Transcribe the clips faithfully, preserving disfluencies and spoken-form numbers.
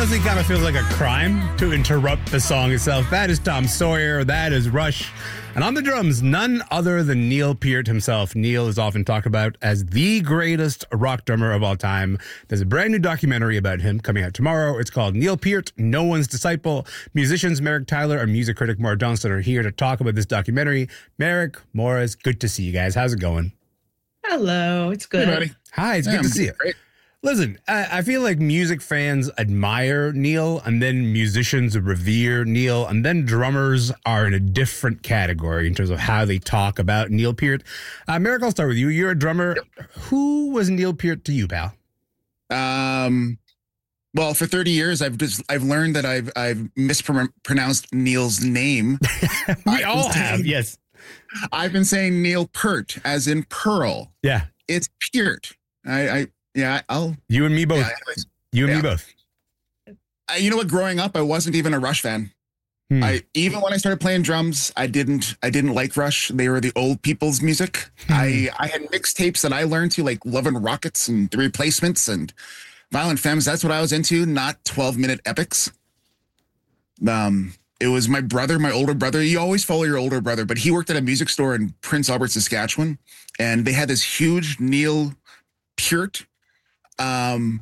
honestly kind of feels like a crime to interrupt the song itself. That is Tom Sawyer. That is Rush. And on the drums, none other than Neil Peart himself. Neil is often talked about as the greatest rock drummer of all time. There's a brand new documentary about him coming out tomorrow. It's called Neil Peart, No One's Disciple. Musicians Merrick Tyler and music critic Maura Johnston are here to talk about this documentary. Merrick, Morris, good to see you guys. How's it going? Hello, it's good. Hey, buddy. Hi, it's Yeah, good to I'm see you. great. Listen, I, I feel like music fans admire Neil, and then musicians revere Neil, and then drummers are in a different category in terms of how they talk about Neil Peart. Uh, Merrick, I'll start with you. You're a drummer. Yep. Who was Neil Peart to you, pal? Um, well, for thirty years, I've just I've learned that I've I've mispronounced Neil's name. We all have, yes. I've been saying Neil Peart, as in Pearl. Yeah, it's Peart. I, I yeah, I'll. You and me both. Yeah, anyways, you and yeah. me both. I, you know what? Growing up, I wasn't even a Rush fan. Hmm. I even when I started playing drums, I didn't I didn't like Rush. They were the old people's music. I I had mixtapes that I learned to, like Love and Rockets and The Replacements and Violent Femmes. That's what I was into, not twelve minute epics. Um, it was my brother, my older brother. You always follow your older brother, but he worked at a music store in Prince Albert, Saskatchewan, and they had this huge Neil Peart um,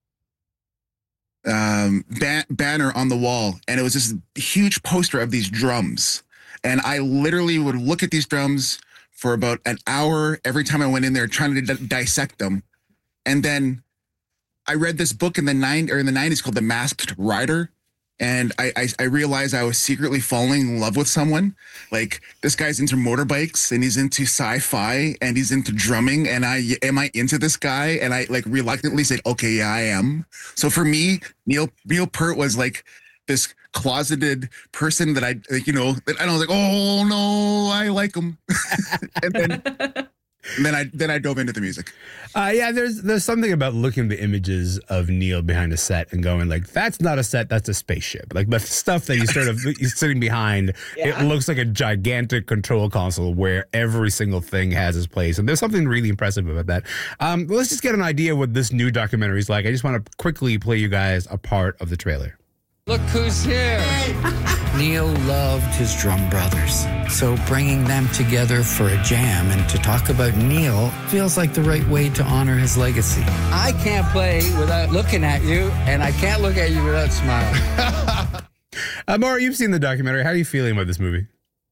um, ban- banner on the wall, and it was this huge poster of these drums. And I literally would look at these drums for about an hour every time I went in there, trying to d- dissect them. And then I read this book in the nine or in the nineties called The Masked Rider. And I, I I realized I was secretly falling in love with someone. Like, this guy's into motorbikes and he's into sci-fi and he's into drumming. And I am I into this guy? And I like reluctantly said, okay, yeah, I am. So for me, Neil Neil Peart was like this closeted person that I, like, you know, that I was like, oh no, I like him. and then and then I then I dove into the music. Uh, yeah, there's there's something about looking at the images of Neil behind a set and going like, that's not a set, that's a spaceship. Like the stuff that he's sort of he's sitting behind, yeah. It looks like a gigantic control console where every single thing has its place. And there's something really impressive about that. Um, let's just get an idea what this new documentary is like. I just want to quickly play you guys a part of the trailer. Look who's here. Neil loved his drum brothers, so bringing them together for a jam and to talk about Neil feels like the right way to honor his legacy. I can't play without looking at you, and I can't look at you without smiling. uh, Maura, you've seen the documentary. How are you feeling about this movie?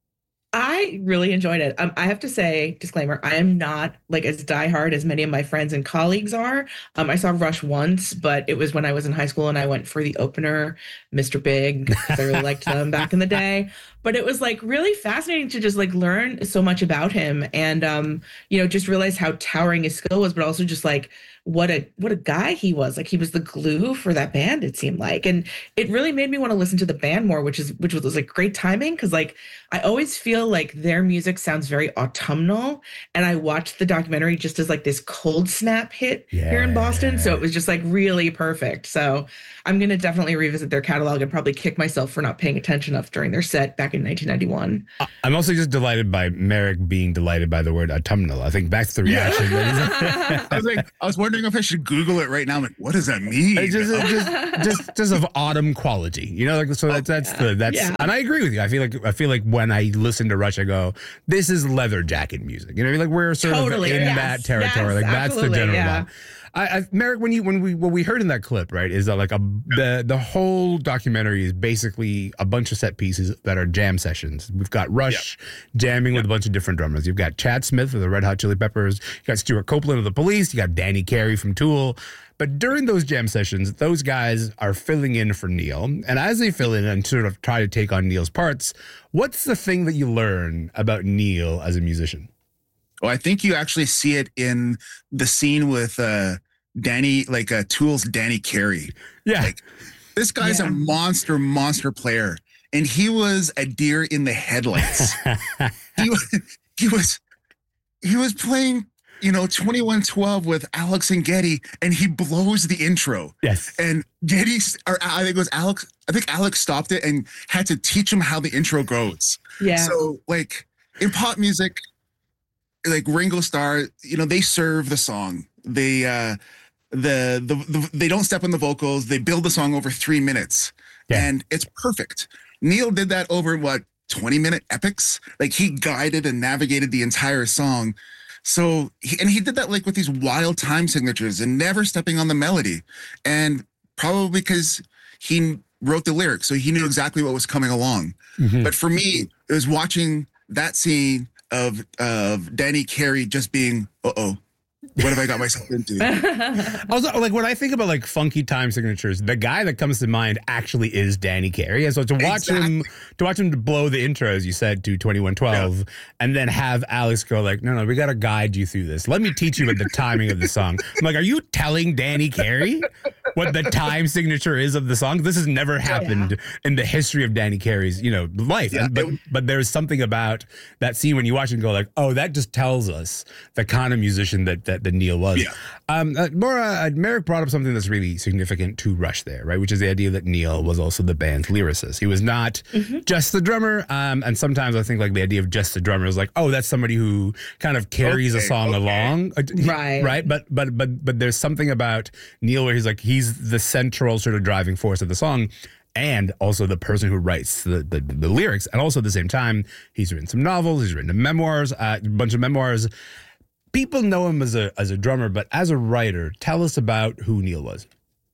I really enjoyed it. Um, I have to say, disclaimer, I am not like as diehard as many of my friends and colleagues are. Um, I saw Rush once, but it was when I was in high school and I went for the opener, Mister Big, because I really liked them back in the day. But it was like really fascinating to just like learn so much about him and, um, you know, just realize how towering his skill was, but also just like what a what a guy he was. Like he was the glue for that band, it seemed like. And it really made me want to listen to the band more, which is which was like great timing because like I always feel like their music sounds very autumnal. And I watched the documentary just as like this cold snap hit yeah. here in Boston. So it was just like really perfect. So I'm going to definitely revisit their catalog and probably kick myself for not paying attention enough during their set back in nineteen ninety-one. I'm also just delighted by Merrick being delighted by the word autumnal. I think that's the reaction. Yeah. I was like, I was wondering if I should Google it right now. I'm like, what does that mean? It's just, just, just, just of autumn quality, you know. Like, so that's that's yeah. the that's, yeah. and I agree with you. I feel like I feel like when I listen to Rush, I go, this is leather jacket music. You know, like we're sort totally, of in yes. that territory. Yes, like that's the general yeah. vibe. I, I, Merrick, when you when we what we heard in that clip, right, is that like a the the whole documentary is basically a bunch of set pieces that are jam sessions. We've got Rush yep. jamming yep. with a bunch of different drummers. You've got Chad Smith of the Red Hot Chili Peppers. You got Stuart Copeland of the Police. You got Danny Carey from Tool. But during those jam sessions, those guys are filling in for Neil. And as they fill in and sort of try to take on Neil's parts, what's the thing that you learn about Neil as a musician? Well, I think you actually see it in the scene with uh, Danny, like uh, Tool's Danny Carey. Yeah. Like, this guy's yeah. a monster, monster player. And he was a deer in the headlights. he, was, he was he was playing, you know, twenty-one twelve with Alex and Geddy, and he blows the intro. Yes. And Geddy, or I think it was Alex, I think Alex stopped it and had to teach him how the intro goes. Yeah. So, like, in pop music, like Ringo Starr, you know, they serve the song. They uh, the, the the they don't step on the vocals. They build the song over three minutes, yeah. and it's perfect. Neil did that over what twenty minute epics. Like he guided and navigated the entire song. So he, and he did that like with these wild time signatures and never stepping on the melody, and probably because he wrote the lyrics, so he knew exactly what was coming along. Mm-hmm. But for me, it was watching that scene of of Danny Carey just being, uh oh. What have I got myself into? Also, like when I think about like funky time signatures, the guy that comes to mind actually is Danny Carey. And so to watch exactly. him, to watch him to blow the intro, as you said, to twenty-one twelve, yeah. and then have Alex go like, no, no, we got to guide you through this. Let me teach you about the timing of the song. I'm like, are you telling Danny Carey what the time signature is of the song? This has never happened yeah. in the history of Danny Carey's, you know, life. Yeah, and, but, but there's something about that scene when you watch it and go like, oh, that just tells us the kind of musician that, that that Neil was. Yeah. Um, uh, Maura, uh, Merrick brought up something that's really significant to Rush there, right? Which is the idea that Neil was also the band's lyricist. He was not mm-hmm. just the drummer. Um, and sometimes I think like the idea of just the drummer is like, oh, that's somebody who kind of carries okay, a song okay. along. Right. Right. But, but, but, but there's something about Neil where he's like, he's the central sort of driving force of the song. And also the person who writes the, the, the lyrics. And also at the same time, he's written some novels, he's written memoirs, uh, a bunch of memoirs. People know him as a as a drummer, but as a writer, tell us about who Neil was.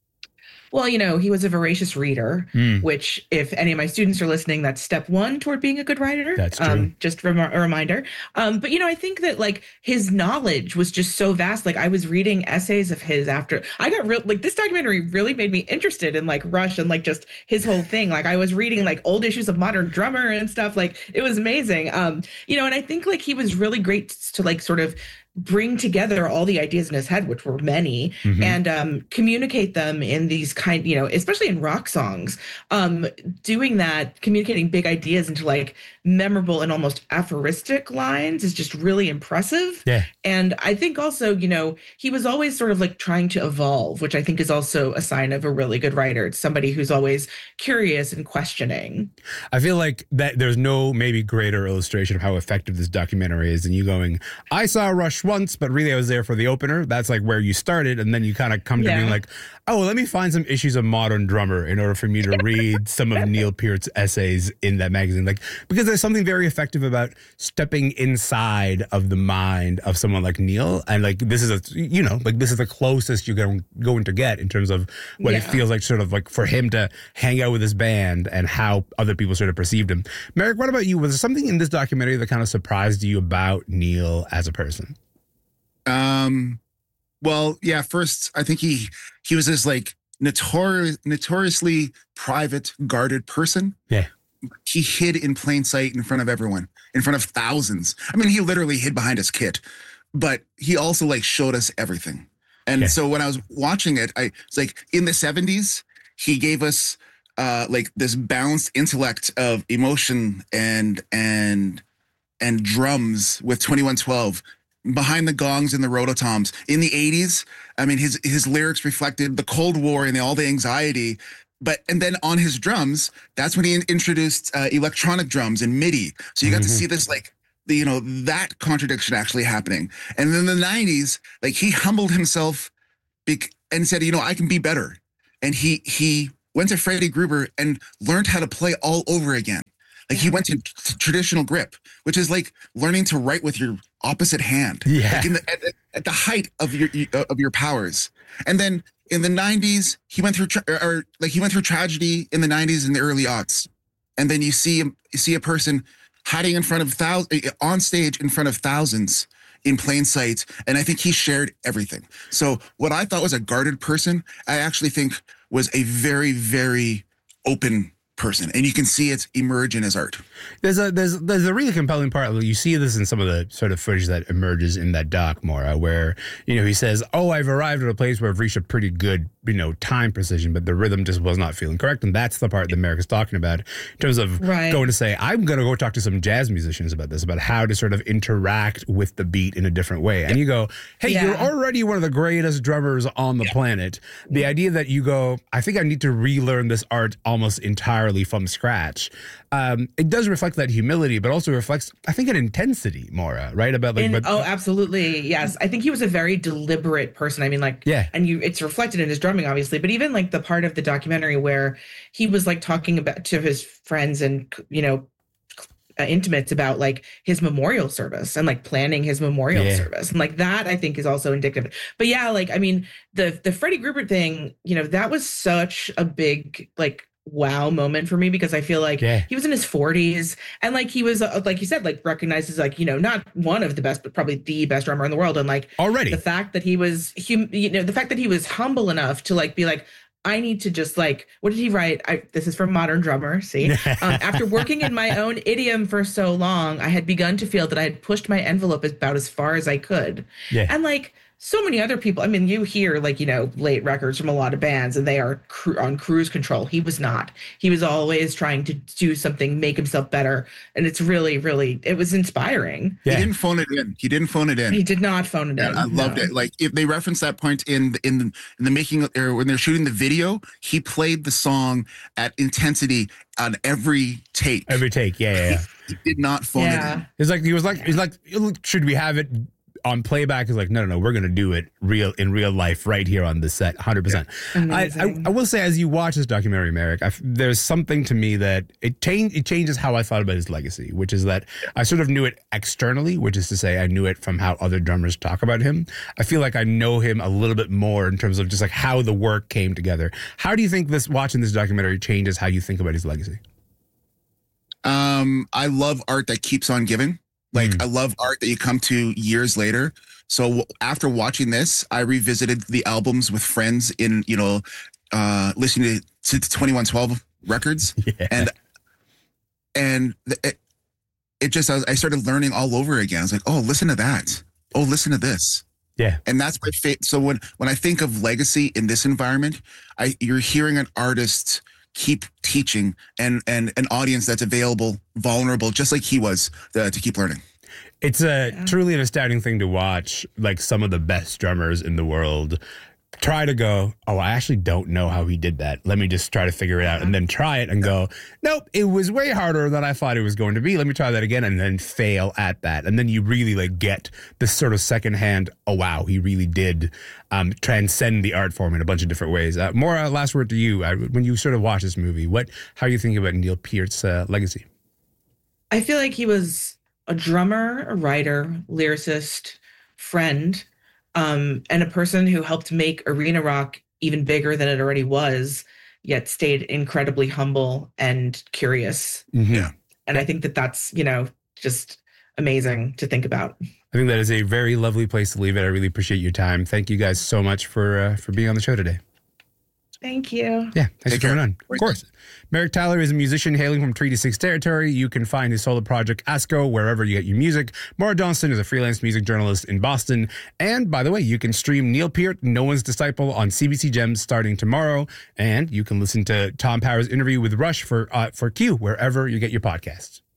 Well, you know, he was a voracious reader, mm. which if any of my students are listening, that's step one toward being a good writer. That's true. Um, just rem- a reminder. Um, but, you know, I think that like his knowledge was just so vast. Like I was reading essays of his after I got real like this documentary really made me interested in like Rush and like just his whole thing. Like I was reading like old issues of Modern Drummer and stuff. Like it was amazing. Um, you know, and I think like he was really great to like sort of bring together all the ideas in his head, which were many, mm-hmm. and um, communicate them in these kind, you know, especially in rock songs, um, doing that, communicating big ideas into like memorable and almost aphoristic lines is just really impressive. Yeah. And I think also, you know, he was always sort of like trying to evolve, which I think is also a sign of a really good writer. It's somebody who's always curious and questioning. I feel like that there's no maybe greater illustration of how effective this documentary is than you going, I saw Rush once, but really I was there for the opener. That's like where you started. And then you kind of come to yeah. being like, oh, let me find some issues of Modern Drummer in order for me to read some of Neil Peart's essays in that magazine. Like, because there's something very effective about stepping inside of the mind of someone like Neil. And like, this is a, you know, like this is the closest you're going, going to get in terms of what yeah. it feels like sort of like for him to hang out with his band and how other people sort of perceived him. Merrick, what about you? Was there something in this documentary that kind of surprised you about Neil as a person? Um, well, yeah, first, I think he, he was this like notorious, notoriously private, guarded person. Yeah. He hid in plain sight in front of everyone, in front of thousands. I mean, he literally hid behind his kit, but he also like showed us everything. And yeah. so when I was watching it, I was like, in the seventies, he gave us uh, like this balanced intellect of emotion and, and, and drums with twenty-one twelve. Behind the gongs and the rototoms. In the eighties, I mean, his his lyrics reflected the Cold War and all the anxiety. But and then on his drums, that's when he in, introduced uh, electronic drums and MIDI. So you got mm-hmm. to see this like the, you know, that contradiction actually happening. And then in the nineties, like he humbled himself bec- and said, you know, I can be better. And he he went to Freddie Gruber and learned how to play all over again. Like he went to t- traditional grip, which is like learning to write with your opposite hand. Yeah. Like in the, at, the, at the height of your of your powers. And then in the nineties, he went through tra- or, or like he went through tragedy in the nineties and the early aughts. And then you see him, you see a person hiding in front of thousands, on stage in front of thousands in plain sight. And I think he shared everything. So what I thought was a guarded person, I actually think was a very, very open person, and you can see it emerge in his art. There's a there's there's a really compelling part. You see this in some of the sort of footage that emerges in that doc, Maura, where you know he says, "Oh, I've arrived at a place where I've reached a pretty good you know time precision, but the rhythm just was not feeling correct." And that's the part that Merrick is talking about in terms of right. going to say, "I'm going to go talk to some jazz musicians about this, about how to sort of interact with the beat in a different way." And you go, "Hey, yeah. you're already one of the greatest drummers on the yeah. planet." The idea that you go, "I think I need to relearn this art almost entirely." entirely from scratch. Um, it does reflect that humility, but also reflects, I think, an intensity, Maura, right? About like, And, but, oh, absolutely, yes. I think he was a very deliberate person. I mean, like, yeah, and you, it's reflected in his drumming, obviously. But even like the part of the documentary where he was like talking about to his friends and you know, uh, intimates about like his memorial service and like planning his memorial Yeah. service, and like that, I think is also indicative. But yeah, like I mean, the the Freddie Gruber thing, you know, that was such a big like wow moment for me because I feel like Yeah. he was in his forties and like he was uh, like you said, like recognized as like, you know, not one of the best but probably the best drummer in the world. And like already the fact that he was hum- you know the fact that he was humble enough to like be like, I need to just like, what did he write? I, this is from Modern Drummer. See, um, after working in my own idiom for so long, I had begun to feel that I had pushed my envelope about as far as I could. Yeah. And like so many other people, I mean, you hear like, you know, late records from a lot of bands and they are cru- on cruise control. He was not. He was always trying to do something, make himself better. And it's really, really, it was inspiring. Yeah. He didn't phone it in. He didn't phone it in. He did not phone it in. And I loved no. it. Like if they reference that point in the, in the, in the making of, or when they're shooting the video, he played the song at intensity on every take. every take. Yeah, yeah, yeah. He did not phone it Yeah. in. It's like he was like he's like, should we have it on playback? Is like, no, no, no. We're gonna do it real in real life right here on the set, one hundred percent. I, I Amazing. I will say, as you watch this documentary, Merrick, I, there's something to me that it changed. It changes how I thought about his legacy, which is that I sort of knew it externally, which is to say, I knew it from how other drummers talk about him. I feel like I know him a little bit more in terms of just like how the work came together. How do you think this watching this documentary changes how you think about his legacy? Um, I love art that keeps on giving. Like Mm. I love art that you come to years later. So w- after watching this, I revisited the albums with friends in, you know, uh, listening to, to twenty-one twelve records, Yeah. and and the, it, it just I, was, I started learning all over again. I was like, oh, listen to that. Oh, listen to this. Yeah. And that's my favorite. So when when I think of legacy in this environment, I you're hearing an artist keep teaching and and an audience that's available, vulnerable, just like he was, uh, to keep learning. It's a Yeah. truly an astounding thing to watch, like some of the best drummers in the world try to go, oh, I actually don't know how he did that. Let me just try to figure it out and then try it and go, nope, it was way harder than I thought it was going to be. Let me try that again and then fail at that. And then you really like get this sort of secondhand, oh, wow, he really did um, transcend the art form in a bunch of different ways. Uh, Maura, last word to you. Uh, when you sort of watch this movie, what, how are you thinking about Neil Peart's uh, legacy? I feel like he was a drummer, a writer, lyricist, friend, um, and a person who helped make arena rock even bigger than it already was, yet stayed incredibly humble and curious. Mm-hmm. Yeah. And I think that that's, you know, just amazing to think about. I think that is a very lovely place to leave it. I really appreciate your time. Thank you guys so much for uh, for being on the show today. Thank you. Yeah, thanks Take for coming care. on. Of course. Merrick Tyler is a musician hailing from Treaty six territory. You can find his solo project, Asco, wherever you get your music. Maura Johnston is a freelance music journalist in Boston. And by the way, you can stream Neil Peart, No One's Disciple, on C B C Gems starting tomorrow. And you can listen to Tom Power's interview with Rush for uh, for Q, wherever you get your podcasts.